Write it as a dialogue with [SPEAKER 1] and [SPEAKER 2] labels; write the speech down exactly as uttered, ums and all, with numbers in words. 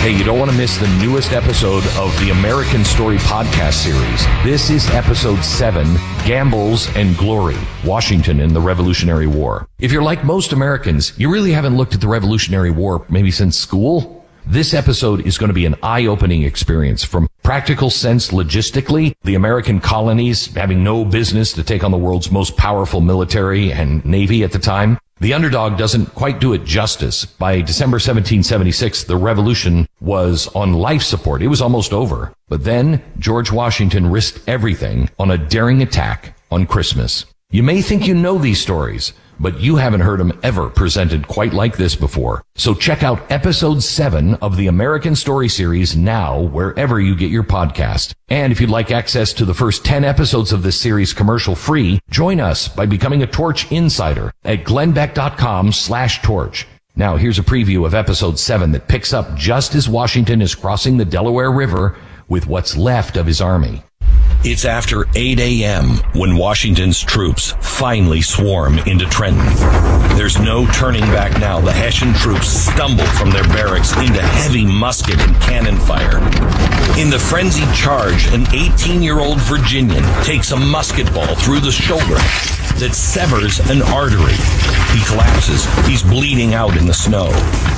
[SPEAKER 1] Hey, you don't want to miss the newest episode of the American Story podcast series. This is episode seven, Gambles and Glory, Washington and the Revolutionary War. If you're like most Americans, you really haven't looked at the Revolutionary War maybe since school. This episode is going to be an eye-opening experience from practical sense logistically, the American colonies having no business to take on the world's most powerful military and navy at the time. The underdog doesn't quite do it justice. By December seventeen seventy-six, the revolution was on life support. It was almost over. But then George Washington risked everything on a daring attack on Christmas. You may think you know these stories, but you haven't heard them ever presented quite like this before. So check out episode seven of the American Story series now, wherever you get your podcast. And if you'd like access to the first ten episodes of this series commercial free, join us by becoming a Torch Insider at glennbeck.com slash torch. Now here's a preview of episode seven that picks up just as Washington is crossing the Delaware River with what's left of his army.
[SPEAKER 2] It's after eight a.m. when Washington's troops finally swarm into Trenton. There's no turning back now. The Hessian troops stumble from their barracks into heavy musket and cannon fire. In the frenzied charge, an eighteen-year-old Virginian takes a musket ball through the shoulder that severs an artery. He collapses. He's bleeding out in the snow.